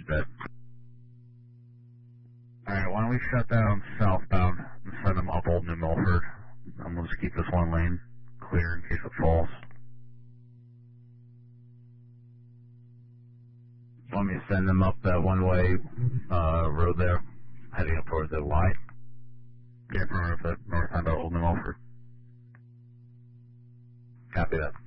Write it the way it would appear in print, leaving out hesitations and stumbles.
bit. Alright, why don't we shut down southbound and send them up Old New Milford. And we'll just keep this one lane clear in case it falls. Want me to send them up that one-way road there, heading up towards the Y? Yeah, north end of Old New Milford. Copy that.